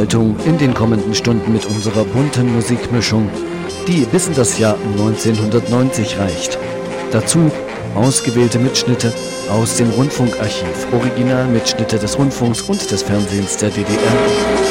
Unterhaltung in den kommenden Stunden mit unserer bunten Musikmischung, die bis in das Jahr 1990 reicht. Dazu ausgewählte Mitschnitte aus dem Rundfunkarchiv, Originalmitschnitte des Rundfunks und des Fernsehens der DDR,